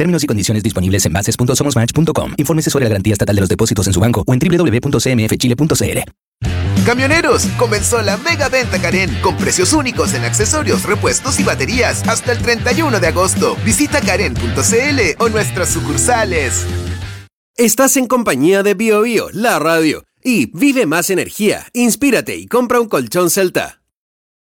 Términos y condiciones disponibles en bases.somosmatch.com. Infórmese sobre la garantía estatal de los depósitos en su banco o en www.cmfchile.cl. Camioneros, comenzó la mega venta Karen con precios únicos en accesorios, repuestos y baterías hasta el 31 de agosto. Visita karen.cl o nuestras sucursales. Estás en compañía de Bio Bio, la radio. Y vive más energía, inspírate y compra un colchón Celta.